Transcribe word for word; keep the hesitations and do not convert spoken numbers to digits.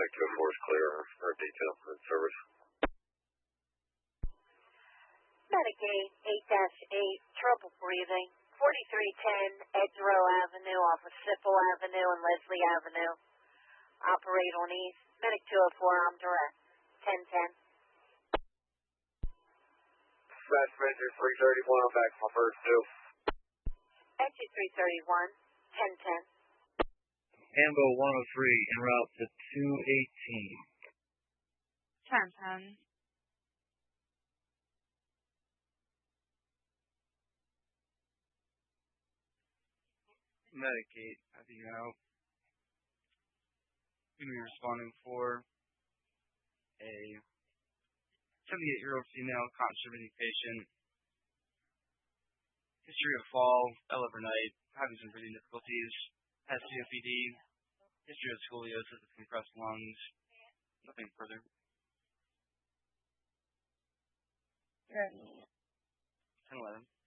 Medic two oh four is clear for detail and service. Medic eight dash eight, trouble breathing, forty-three ten Edgerow Avenue off of Sipple Avenue and Leslie Avenue. Operate on east. Medic two oh four, I'm direct. ten ten. Dispatch Messenger three thirty-one, I'm back from first two. Exit three thirty-one, ten ten. Ambo one oh three en route to two eighteen. ten ten. Medic eight, I think out. Going to be responding for a seventy-eight-year-old female conservative patient. History of fall, fell overnight, having some breathing difficulties, has C O P D, history of scoliosis with compressed lungs, nothing further. Good. ten eleven.